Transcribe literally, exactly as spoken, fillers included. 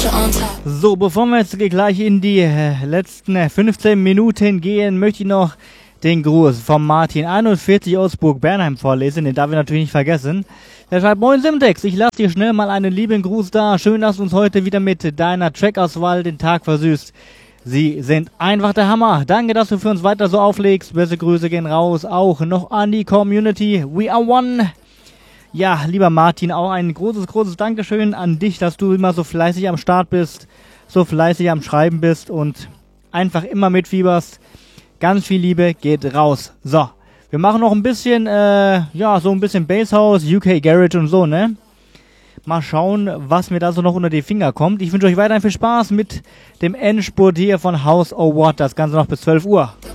So, bevor wir jetzt gleich in die äh, letzten äh, fünfzehn Minuten gehen, möchte ich noch den Gruß vom Martin einundvierzig aus Burg-Bernheim vorlesen, den darf ich natürlich nicht vergessen. Er schreibt: Moin Simtex, ich lasse dir schnell mal einen lieben Gruß da. Schön, dass du uns heute wieder mit deiner Trackauswahl den Tag versüßt. Sie sind einfach der Hammer. Danke, dass du für uns weiter so auflegst. Beste Grüße gehen raus, auch noch an die Community. We are one. Ja, lieber Martin, auch ein großes, großes Dankeschön an dich, dass du immer so fleißig am Start bist, so fleißig am Schreiben bist und einfach immer mitfieberst. Ganz viel Liebe geht raus. So, wir machen noch ein bisschen, äh, ja, so ein bisschen Basshouse, U K Garage und so, ne? Mal schauen, was mir da so noch unter die Finger kommt. Ich wünsche euch weiterhin viel Spaß mit dem Endspurt hier von House of What. Das Ganze noch bis zwölf Uhr.